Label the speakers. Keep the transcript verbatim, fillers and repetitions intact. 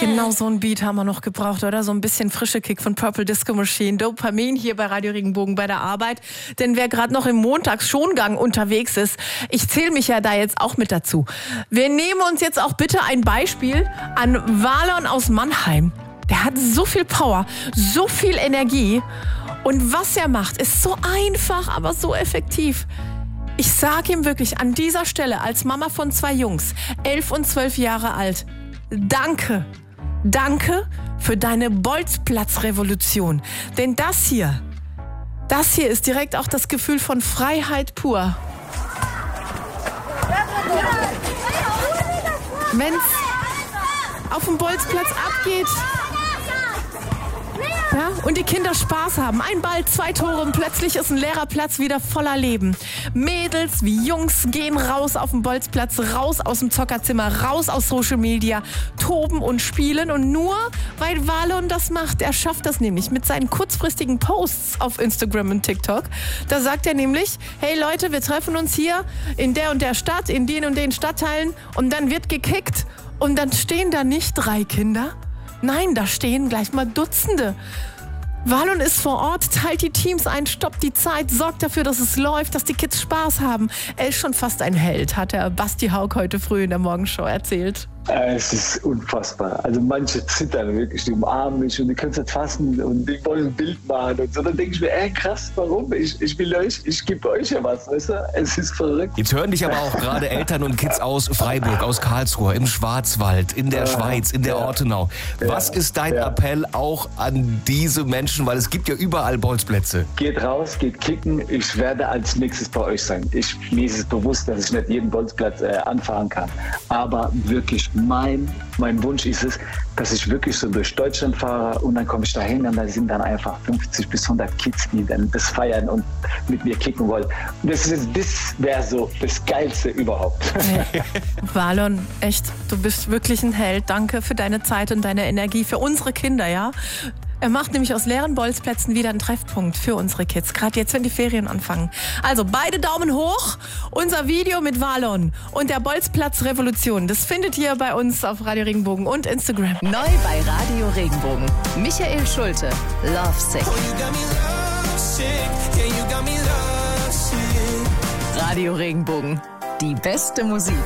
Speaker 1: Genau so ein Beat haben wir noch gebraucht, oder? So ein bisschen frische Kick von Purple Disco Machine. Dopamin hier bei Radio Regenbogen bei der Arbeit. Denn wer gerade noch im Montagsschongang unterwegs ist, ich zähle mich ja da jetzt auch mit dazu. Wir nehmen uns jetzt auch bitte ein Beispiel an Valon aus Mannheim. Der hat so viel Power, so viel Energie. Und was er macht, ist so einfach, aber so effektiv. Ich sage ihm wirklich an dieser Stelle als Mama von zwei Jungs, elf und zwölf Jahre alt, danke, danke für deine Bolzplatz-Revolution. Denn das hier, das hier ist direkt auch das Gefühl von Freiheit pur. Wenn's auf dem Bolzplatz abgeht, ja, und die Kinder Spaß haben. Ein Ball, zwei Tore und plötzlich ist ein leerer Platz wieder voller Leben. Mädels wie Jungs gehen raus auf den Bolzplatz, raus aus dem Zockerzimmer, raus aus Social Media, toben und spielen. Und nur weil Valon das macht, er schafft das nämlich mit seinen kurzfristigen Posts auf Instagram und TikTok. Da sagt er nämlich, hey Leute, wir treffen uns hier in der und der Stadt, in den und den Stadtteilen und dann wird gekickt und dann stehen da nicht drei Kinder. Nein, da stehen gleich mal Dutzende. Valon ist vor Ort, teilt die Teams ein, stoppt die Zeit, sorgt dafür, dass es läuft, dass die Kids Spaß haben. Er ist schon fast ein Held, hat der Basti Haug heute früh in der Morgenshow erzählt.
Speaker 2: Es ist unfassbar. Also manche zittern wirklich, die umarmen mich und die können es nicht fassen und die wollen ein Bild machen und so. Dann denke ich mir, ey krass, warum? Ich, ich will euch, ich gebe euch ja was, weißt du? Es ist verrückt.
Speaker 3: Jetzt hören dich aber auch gerade Eltern und Kids aus Freiburg, aus Karlsruhe, im Schwarzwald, in der ja, Schweiz, in der ja, Ortenau. Was ja, ist dein ja. Appell auch an diese Menschen? Weil es gibt ja überall Bolzplätze.
Speaker 2: Geht raus, geht kicken. Ich werde als nächstes bei euch sein. Ich, mir ist es bewusst, dass ich nicht jeden Bolzplatz äh, anfahren kann. Aber wirklich, Mein, mein Wunsch ist es, dass ich wirklich so durch Deutschland fahre und dann komme ich da hin und da sind dann einfach fünfzig bis hundert Kids, die dann das feiern und mit mir kicken wollen. Und das, das wäre so das Geilste überhaupt.
Speaker 1: Hey, Valon, echt, du bist wirklich ein Held. Danke für deine Zeit und deine Energie für unsere Kinder, ja? Er macht nämlich aus leeren Bolzplätzen wieder einen Treffpunkt für unsere Kids, gerade jetzt, wenn die Ferien anfangen. Also beide Daumen hoch, unser Video mit Valon und der Bolzplatz-Revolution. Das findet ihr bei uns auf Radio Regenbogen und Instagram.
Speaker 4: Neu bei Radio Regenbogen. Michael Schulte, Love Sick. Radio Regenbogen, die beste Musik.